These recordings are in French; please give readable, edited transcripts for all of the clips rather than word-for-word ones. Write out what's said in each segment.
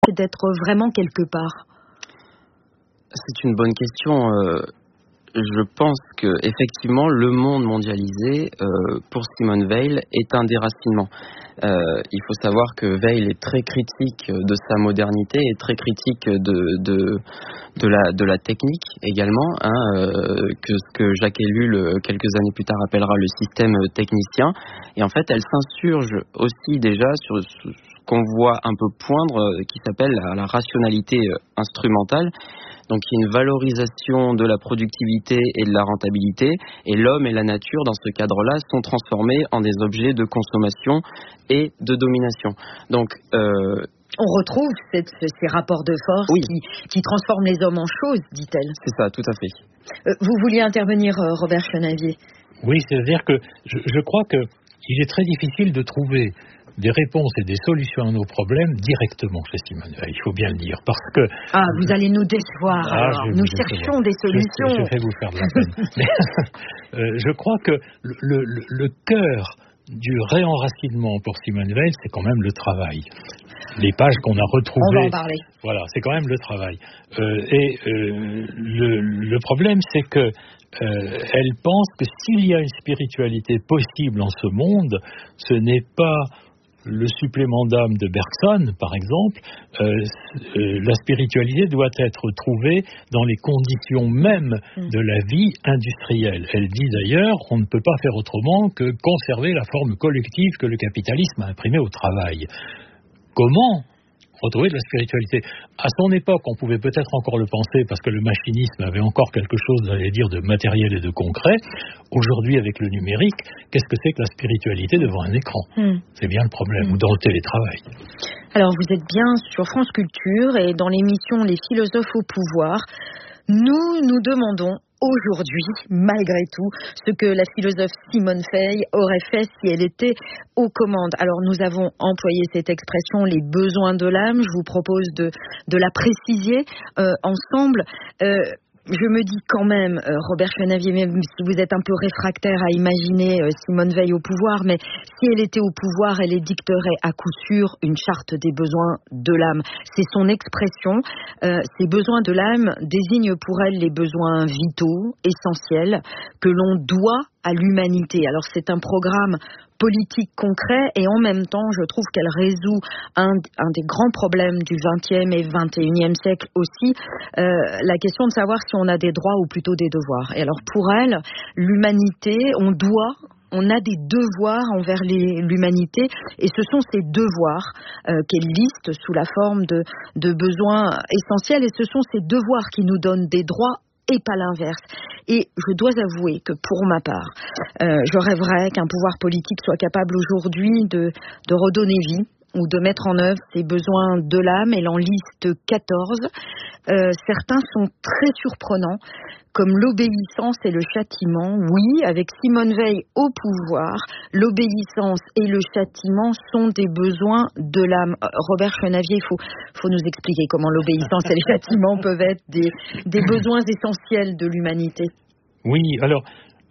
c'est d'être vraiment quelque part? C'est une bonne question. Je pense que effectivement, le monde mondialisé, pour Simone Veil, est un déracinement. Il faut savoir que Veil est très critique de sa modernité et très critique de la technique également, que ce que Jacques Ellul, quelques années plus tard, appellera le système technicien. Et en fait, elle s'insurge aussi déjà sur ce qu'on voit un peu poindre, qui s'appelle la rationalité instrumentale. Donc il y a une valorisation de la productivité et de la rentabilité, et l'homme et la nature, dans ce cadre-là, sont transformés en des objets de consommation et de domination. Donc on retrouve ces rapports de force, oui, qui transforment les hommes en choses, dit-elle. C'est ça, tout à fait. Vous vouliez intervenir, Robert Chenavier? Oui, c'est-à-dire que je crois qu'il est très difficile de trouver des réponses et des solutions à nos problèmes directement chez Simone Veil, il faut bien le dire, parce que... vous allez nous décevoir, nous cherchons des solutions. Je vais vous faire de la peine. Mais, je crois que le cœur du réenracinement pour Simone Veil, c'est quand même le travail. Les pages qu'on a retrouvées... On va en parler. Voilà, c'est quand même le travail. Le problème, c'est que elle pense que s'il y a une spiritualité possible en ce monde, ce n'est pas le supplément d'âme de Bergson, par exemple. La spiritualité doit être trouvée dans les conditions mêmes de la vie industrielle. Elle dit d'ailleurs, on ne peut pas faire autrement que conserver la forme collective que le capitalisme a imprimée au travail. Comment retrouver de la spiritualité? À son époque, on pouvait peut-être encore le penser parce que le machinisme avait encore quelque chose, j'allais dire, de matériel et de concret. Aujourd'hui, avec le numérique, qu'est-ce que c'est que la spiritualité devant un écran? C'est bien le problème, ou dans le télétravail. Alors, vous êtes bien sur France Culture et dans l'émission Les philosophes au pouvoir, nous demandons aujourd'hui, malgré tout, ce que la philosophe Simone Veil aurait fait si elle était aux commandes. Alors nous avons employé cette expression, les besoins de l'âme. Je vous propose de la préciser ensemble. Je me dis quand même, Robert Chenavier, même si vous êtes un peu réfractaire à imaginer Simone Veil au pouvoir, mais si elle était au pouvoir, elle édicterait à coup sûr une charte des besoins de l'âme. C'est son expression. Ces besoins de l'âme désignent pour elle les besoins vitaux, essentiels, que l'on doit à l'humanité. Alors c'est un programme politique concret et en même temps, je trouve qu'elle résout un des grands problèmes du XXe et XXIe siècle aussi, la question de savoir si on a des droits ou plutôt des devoirs. Et alors pour elle, l'humanité, on a des devoirs envers l'humanité et ce sont ces devoirs qu'elle liste sous la forme de besoins essentiels et ce sont ces devoirs qui nous donnent des droits et pas l'inverse. Et je dois avouer que pour ma part, je rêverais qu'un pouvoir politique soit capable aujourd'hui de redonner vie ou de mettre en œuvre ses besoins de l'âme. Elle en liste 14. Certains sont très surprenants, comme l'obéissance et le châtiment. Oui, avec Simone Veil au pouvoir, l'obéissance et le châtiment sont des besoins de l'âme. Robert Chenavier, il faut nous expliquer comment l'obéissance et le châtiment peuvent être des besoins essentiels de l'humanité. Oui, alors,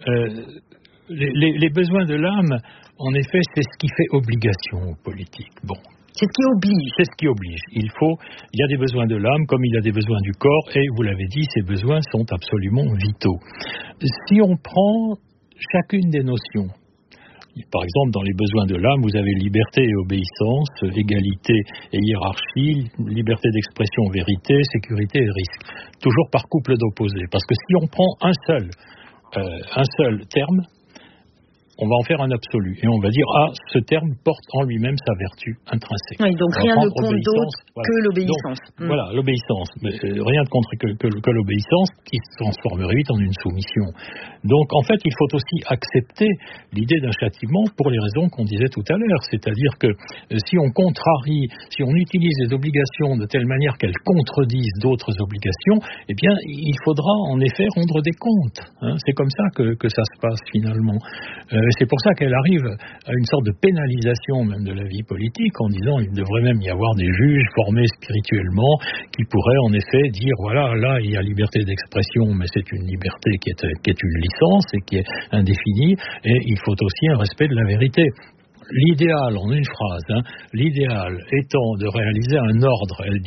les besoins de l'âme, en effet, c'est ce qui fait obligation aux politiques. Bon. C'est ce qui oblige. C'est ce qui oblige. Il y a des besoins de l'âme comme il y a des besoins du corps et vous l'avez dit, ces besoins sont absolument vitaux. Si on prend chacune des notions, par exemple dans les besoins de l'âme, vous avez liberté et obéissance, égalité et hiérarchie, liberté d'expression, vérité, sécurité et risque. Toujours par couple d'opposés. Parce que si on prend un seul terme, on va en faire un absolu. Et on va dire, ce terme porte en lui-même sa vertu intrinsèque. Oui, donc rien ne compte d'autre que l'obéissance. Donc, voilà, l'obéissance. Mais rien de contre que l'obéissance qui se transformerait vite en une soumission. Donc, en fait, il faut aussi accepter l'idée d'un châtiment pour les raisons qu'on disait tout à l'heure. C'est-à-dire que si on contrarie, si on utilise les obligations de telle manière qu'elles contredisent d'autres obligations, eh bien, il faudra en effet rendre des comptes. C'est comme ça que ça se passe finalement. C'est pour ça qu'elle arrive à une sorte de pénalisation même de la vie politique en disant il devrait même y avoir des juges formés spirituellement qui pourraient en effet dire voilà, là il y a liberté d'expression mais c'est une liberté qui est une licence et qui est indéfinie et il faut aussi un respect de la vérité. L'idéal, en une phrase, l'idéal étant de réaliser un ordre, elle